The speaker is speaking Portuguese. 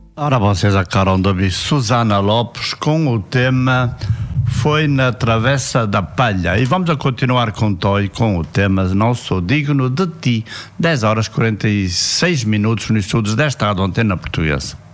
Ora, vocês acabaram de ouvir Susana Lopes com o tema Foi na Travessa da Palha. E vamos a continuar com o tema Não Sou Digno de Ti. 10 horas 46 minutos nos estudos desta Rádio Antena Portuguesa.